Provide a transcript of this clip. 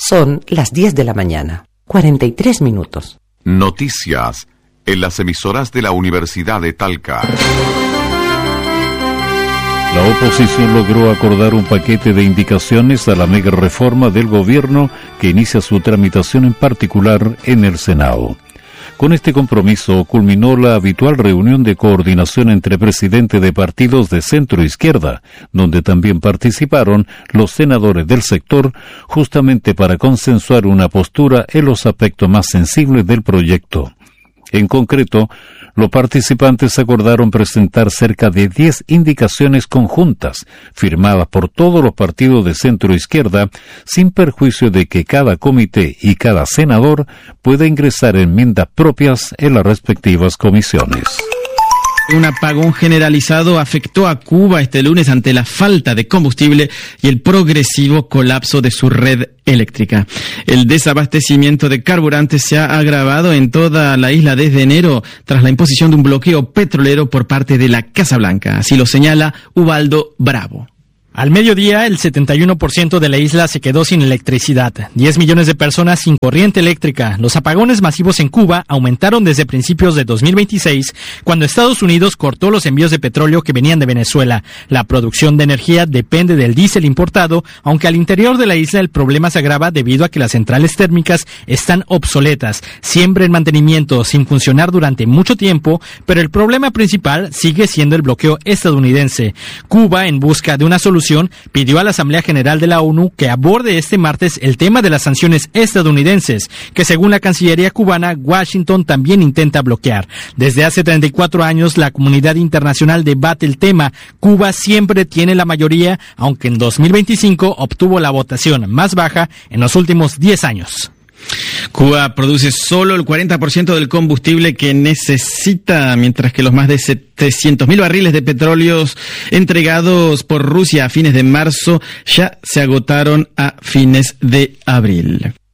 Son las 10 de la mañana, 43 minutos. Noticias en las emisoras de la Universidad de Talca. La oposición logró acordar un paquete de indicaciones a la mega reforma del gobierno que inicia su tramitación en particular en el Senado. Con este compromiso culminó la habitual reunión de coordinación entre presidentes de partidos de centro-izquierda, donde también participaron los senadores del sector, justamente para consensuar una postura en los aspectos más sensibles del proyecto. En concreto, los participantes acordaron presentar cerca de 10 indicaciones conjuntas, firmadas por todos los partidos de centro-izquierda, sin perjuicio de que cada comité y cada senador pueda ingresar enmiendas propias en las respectivas comisiones. Un apagón generalizado afectó a Cuba este lunes ante la falta de combustible y el progresivo colapso de su red eléctrica. El desabastecimiento de carburantes se ha agravado en toda la isla desde enero tras la imposición de un bloqueo petrolero por parte de la Casa Blanca. Así lo señala Ubaldo Bravo. Al mediodía, el 71% de la isla se quedó sin electricidad. 10 millones de personas sin corriente eléctrica. Los apagones masivos en Cuba aumentaron desde principios de 2026, cuando Estados Unidos cortó los envíos de petróleo que venían de Venezuela. La producción de energía depende del diésel importado, aunque al interior de la isla el problema se agrava debido a que las centrales térmicas están obsoletas, siempre en mantenimiento, sin funcionar durante mucho tiempo, pero el problema principal sigue siendo el bloqueo estadounidense. Cuba, en busca de una solución, pidió a la Asamblea General de la ONU que aborde este martes el tema de las sanciones estadounidenses, que según la Cancillería cubana, Washington también intenta bloquear. Desde hace 34 años, la comunidad internacional debate el tema. Cuba siempre tiene la mayoría, aunque en 2025 obtuvo la votación más baja en los últimos 10 años. Cuba produce solo el 40% del combustible que necesita, mientras que los más de 700.000 barriles de petróleos entregados por Rusia a fines de marzo ya se agotaron a fines de abril.